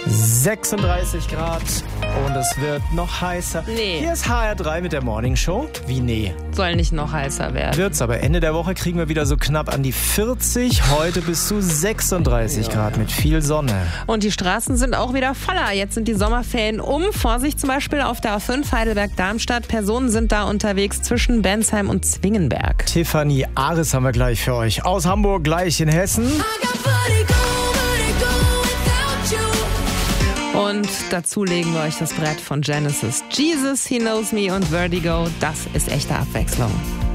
36 Grad und es wird noch heißer. Nee. Hier ist HR3 mit der Morning Show. Wie nee? Soll nicht noch heißer werden. Wird's, aber Ende der Woche kriegen wir wieder so knapp an die 40. Heute bis zu 36 Grad mit viel Sonne. Und die Straßen sind auch wieder voller. Jetzt sind die Sommerferien um. Vorsicht zum Beispiel auf der A5 Heidelberg-Darmstadt. Personen sind da unterwegs zwischen Bensheim und Zwingenberg. Tiffany Ares haben wir gleich für euch. Aus Hamburg, gleich in Hessen. Und dazu legen wir euch das Brett von Genesis. Jesus, He Knows Me und Vertigo. Das ist echte Abwechslung.